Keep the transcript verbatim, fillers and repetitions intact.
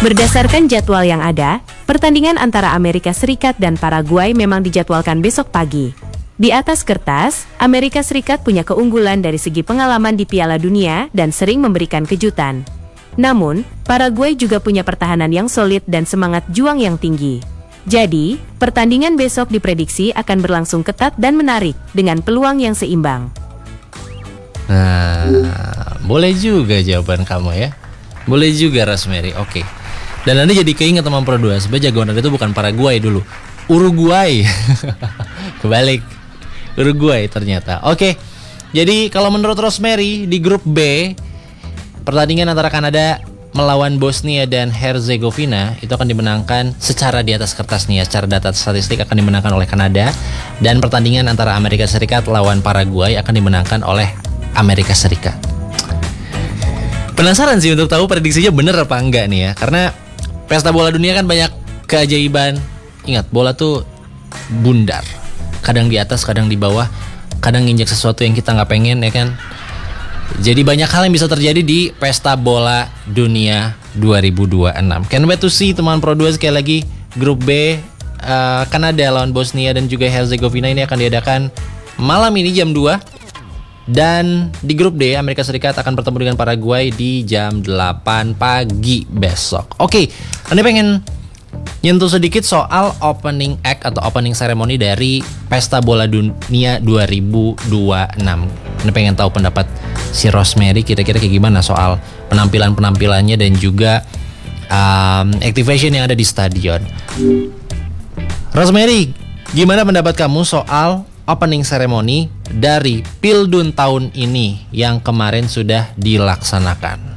Berdasarkan jadwal yang ada, pertandingan antara Amerika Serikat dan Paraguay memang dijadwalkan besok pagi. Di atas kertas, Amerika Serikat punya keunggulan dari segi pengalaman di Piala Dunia dan sering memberikan kejutan. Namun, Paraguay juga punya pertahanan yang solid dan semangat juang yang tinggi. Jadi, pertandingan besok diprediksi akan berlangsung ketat dan menarik dengan peluang yang seimbang. Nah, boleh juga jawaban kamu ya. Boleh juga Rosemary, oke. Dan Anda jadi keinget teman Pro dua, sebenarnya jagoan Anda itu bukan Paraguay dulu, Uruguay. Kebalik, Uruguay ternyata. Oke, jadi kalau menurut Rosemary di grup B, pertandingan antara Kanada melawan Bosnia dan Herzegovina itu akan dimenangkan secara di atas kertas nih ya, secara data statistik akan dimenangkan oleh Kanada. Dan pertandingan antara Amerika Serikat lawan Paraguay akan dimenangkan oleh Amerika Serikat. Penasaran sih untuk tahu prediksinya bener apa enggak nih ya, karena pesta bola dunia kan banyak keajaiban. Ingat, bola tuh bundar, kadang di atas, kadang di bawah, kadang nginjek sesuatu yang kita nggak pengen ya kan. Jadi banyak hal yang bisa terjadi di pesta bola dunia dua ribu dua puluh enam. Can't wait to see teman Pro dua. Sekali lagi, grup B, uh, Kanada lawan Bosnia dan juga Herzegovina ini akan diadakan malam ini jam dua. Dan di grup D, Amerika Serikat akan bertemu dengan Paraguay di jam delapan pagi besok. Oke, Anda pengen nyentuh sedikit soal opening act atau opening ceremony dari Pesta Bola Dunia dua ribu dua puluh enam. Anda pengen tahu pendapat si Rosemary kira-kira kayak gimana soal penampilan-penampilannya dan juga um, activation yang ada di stadion. Rosemary, gimana pendapat kamu soal opening ceremony dari Pildun tahun ini yang kemarin sudah dilaksanakan?